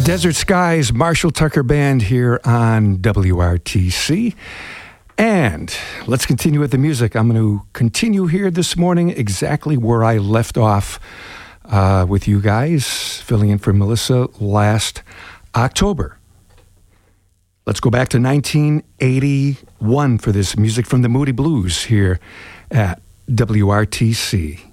Desert Skies, Marshall Tucker Band here on WRTC. And let's continue with the music. I'm going to continue here this morning exactly where I left off with you guys, filling in for Melissa last October. Let's go back to 1981 for this music from the Moody Blues here at WRTC.